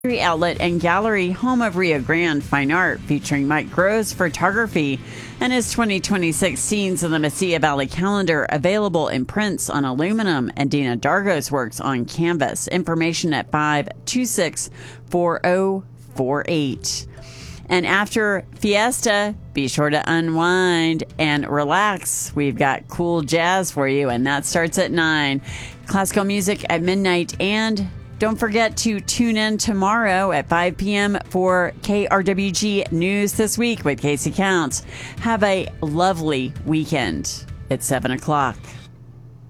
Outlet and Gallery, home of Rio Grande Fine Art, featuring Mike Gross Photography and his 2026 Scenes in the Mesilla Valley calendar, available in prints on aluminum, and Dina Dargos works on canvas. Information at 526-4048. And after Fiesta, be sure to unwind and relax. We've got cool jazz for you, and that starts at 9. Classical music at midnight, and don't forget to tune in tomorrow at 5 p.m. for KRWG News This Week with Casey Counts. Have a lovely weekend at 7 o'clock.